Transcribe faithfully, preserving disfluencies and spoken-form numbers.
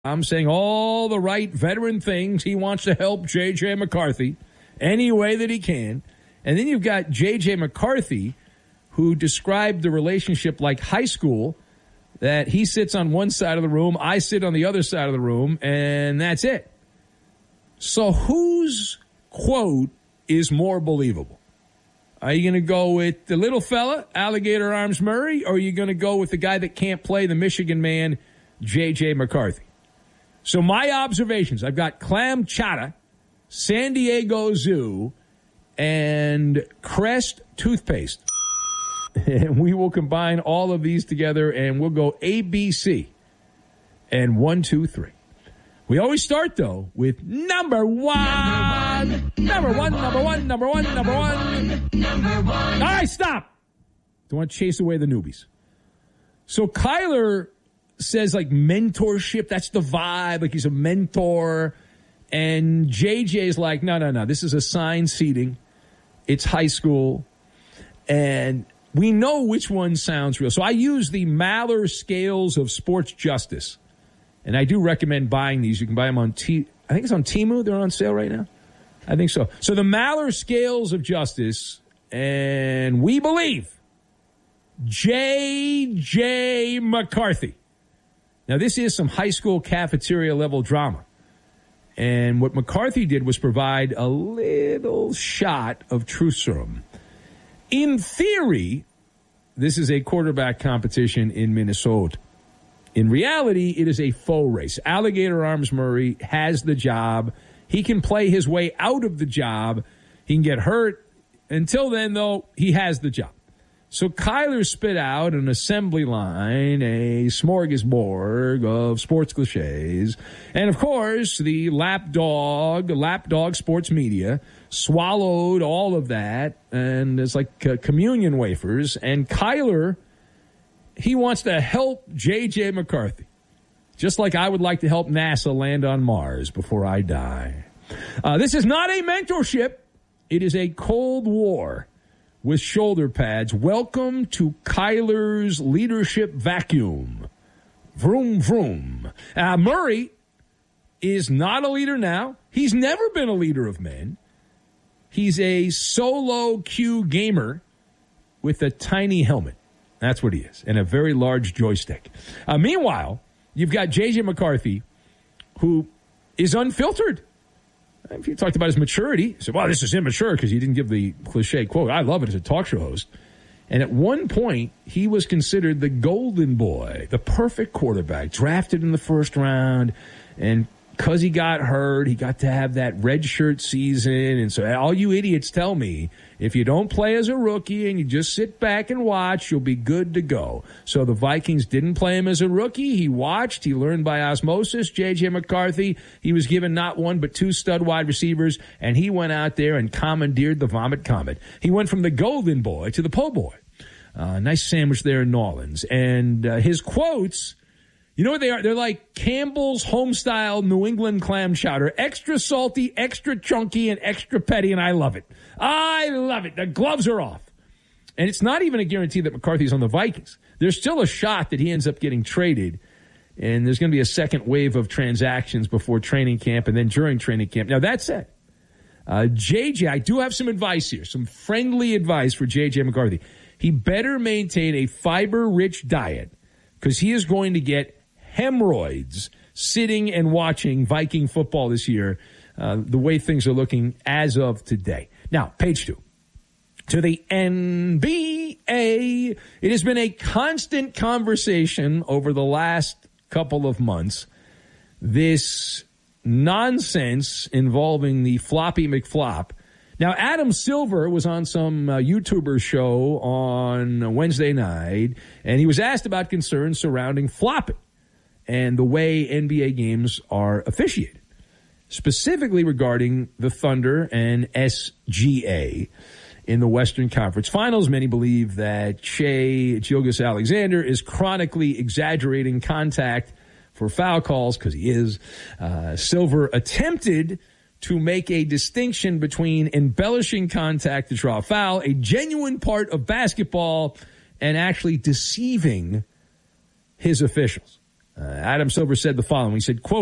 I'm saying all the right veteran things. He wants to help J J. McCarthy any way that he can. And then you've got J J. McCarthy, who described the relationship like high school, that he sits on one side of the room, I sit on the other side of the room, and that's it. So whose quote is more believable? Are you going to go with the little fella, Alligator Arms Murray, or are you going to go with the guy that can't play, the Michigan man, J J. McCarthy? So my observations, I've got clam chowder, San Diego Zoo, and Crest toothpaste. And we will combine all of these together, and we'll go A, B, C, and one, two, three. We always start, though, with number one. Number one, number one, number one, number one. Number one. All right, stop. Don't want to chase away the newbies. So Kyler says, like, mentorship, that's the vibe, like he's a mentor. And J J's like, no, no, no, this is assigned seating. It's high school. And we know which one sounds real. So I use the Maller scales of sports justice. And I do recommend buying these. You can buy them on T. I think it's on Temu. They're on sale right now. I think so. So the Maller scales of justice, and we believe J J. McCarthy. Now, this is some high school cafeteria level drama. And what McCarthy did was provide a little shot of truth serum. In theory, this is a quarterback competition in Minnesota. In reality, it is a faux race. Alligator Arms Murray has the job. He can play his way out of the job. He can get hurt. Until then, though, he has the job. So Kyler spit out an assembly line, a smorgasbord of sports cliches. And, of course, the lapdog, lapdog sports media swallowed all of that. And it's like uh, communion wafers. And Kyler, he wants to help J J. McCarthy, just like I would like to help NASA land on Mars before I die. Uh, this is not a mentorship. It is a Cold War with shoulder pads. Welcome to Kyler's leadership vacuum. Vroom, vroom. Uh, Murray is not a leader now. He's never been a leader of men. He's a solo queue gamer with a tiny helmet. That's what he is, and a very large joystick. Uh, meanwhile, you've got J J. McCarthy, who is unfiltered. If you talked about his maturity, he said, well, this is immature because he didn't give the cliche quote. I love it as a talk show host. And at one point, he was considered the golden boy, the perfect quarterback, drafted in the first round. And because he got hurt, he got to have that red shirt season. And so all you idiots tell me, if you don't play as a rookie and you just sit back and watch, you'll be good to go. So the Vikings didn't play him as a rookie. He watched. He learned by osmosis. J J. McCarthy, he was given not one but two stud wide receivers, and he went out there and commandeered the Vomit Comet. He went from the golden boy to the po' boy. Uh, nice sandwich there in New Orleans. And uh, his quotes, you know what they are? They're like Campbell's home-style New England clam chowder. Extra salty, extra chunky, and extra petty, and I love it. I love it. The gloves are off. And it's not even a guarantee that McCarthy's on the Vikings. There's still a shot that he ends up getting traded, and there's going to be a second wave of transactions before training camp and then during training camp. Now, that said, uh, J J, I do have some advice here, some friendly advice for J J. McCarthy. He better maintain a fiber-rich diet because he is going to get hemorrhoids sitting and watching Viking football this year, uh, the way things are looking as of today. Now, page two. To the N B A. It has been a constant conversation over the last couple of months. This nonsense involving the Floppy McFlop. Now, Adam Silver was on some uh, YouTuber show on Wednesday night, and he was asked about concerns surrounding flopping and the way N B A games are officiated, specifically regarding the Thunder and S G A in the Western Conference Finals. Many believe that Shai Gilgeous-Alexander is chronically exaggerating contact for foul calls, because he is. Uh, Silver attempted to make a distinction between embellishing contact to draw a foul, a genuine part of basketball, and actually deceiving his officials. Uh, Adam Silver said the following. He said, quote,